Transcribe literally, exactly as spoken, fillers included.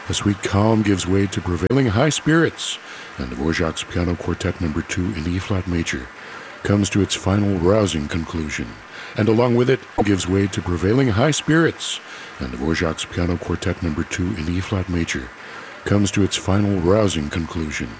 A sweet calm gives way to prevailing high spirits, and Dvorak's Piano Quartet number two in E-flat major comes to its final rousing conclusion, and along with it gives way to prevailing high spirits, and Dvorak's Piano Quartet number two in E-flat major comes to its final rousing conclusion,